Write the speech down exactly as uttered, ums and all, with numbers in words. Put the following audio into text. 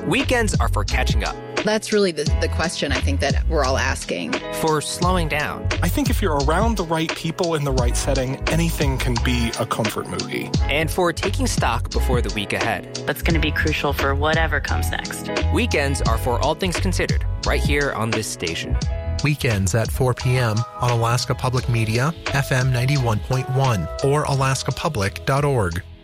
Weekends are for catching up. That's really the, the question I think that we're all asking. For slowing down. I think if you're around the right people in the right setting, anything can be a comfort movie. And for taking stock before the week ahead. That's going to be crucial for whatever comes next. Weekends are for All Things Considered, right here on this station. Weekends at four p.m. on Alaska Public Media, F M ninety-one point one, or alaska public dot org.